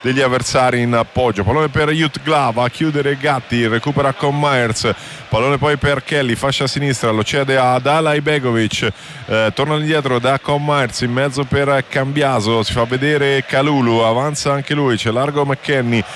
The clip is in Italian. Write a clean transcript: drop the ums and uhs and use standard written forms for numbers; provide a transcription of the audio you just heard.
degli avversari in appoggio. Pallone per Jutglava a chiudere Gatti, recupera con Myers, pallone poi per Kelly, fascia sinistra, lo cede ad Alay Begovic, torna indietro da con Myers, in mezzo per Cambiaso, si fa vedere Kalulu, avanza anche lui, c'è largo McKennie,